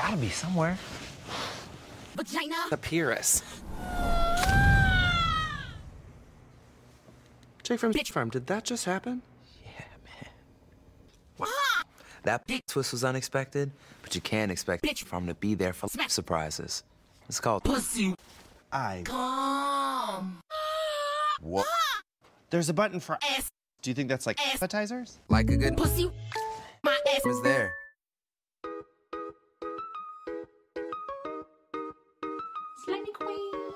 Gotta be somewhere. Vagina. The Pyrrhus. Jay from Bitch Farm, did that just happen? Yeah, man. What? That twist was unexpected, but you can't expect Bitch Farm to be there for surprises. It's called Pussy. Come. What? There's a button for ass. Do you think that's like appetizers? like a good Pussy. My ass was there.